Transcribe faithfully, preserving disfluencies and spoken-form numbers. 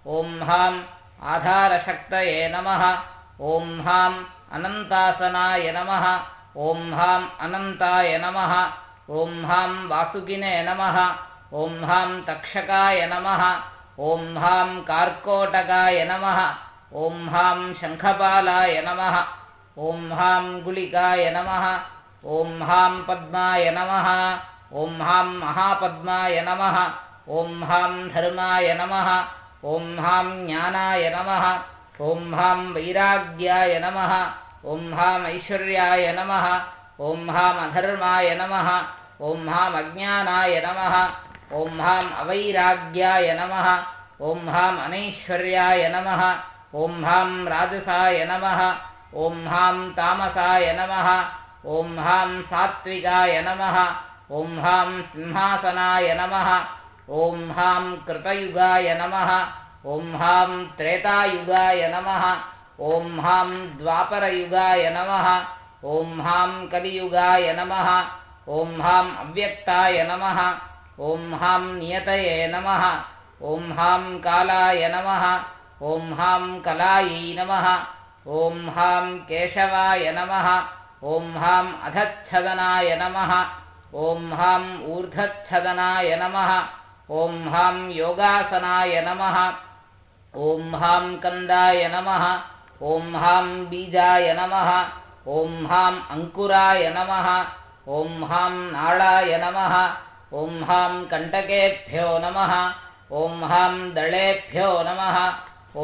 ॐ हां आधारशक्तये नमः ॐ हां अनन्तासनाय नमः ॐ हां अनन्ताय नमः ॐ हां वासुकिने नमः ॐ हां तक्षकाय नमः ॐ हां कार्कोटकाय नमः ॐ हां शङ्खपालाय नमः ॐ हां गुलिकाय नमः ॐ हां पद्माय नमः ॐ हां महापद्माय नमः ॐ हां धर्माय नमः ॐ हां ज्ञानाय नमः ॐ हां वैराग्याय नमः ॐ हां ऐश्वर्याय नमः ॐ हां अधर्माय नमः ॐ हां अज्ञानाय नमः ॐ हां अवैराग्याय नमः ॐ हां अनैश्वर्याय नमः ॐ हां राजसाय नमः ॐ हां तामसाय नमः ॐ हां सात्विकाय नमः ॐ हां सिंहासनाय नमः ॐ हां कृतयुगाय नमः ॐ हां त्रेतायुगाय नमः ॐ हां द्वापरयुगाय नमः ॐ हां कलियुगाय नमः ॐ हां अव्यक्ताय नमः ॐ हां नियतये नमः ॐ हां कालाय नमः ॐ हां कलायै नमः ॐ हां केशवाय नमः ॐ हां अधच्छदनाय नमः ॐ हां ऊर्ध्वच्छदनाय नमः ॐ हां योगासनाय नमः ॐ हां कन्दाय नमः ॐ हां बीजाय नमः ॐ हां अङ्कुराय नमः ॐ हां नाळाय नमः ॐ हां कण्टकेभ्यो नमः ॐ हां दलेभ्यो नमः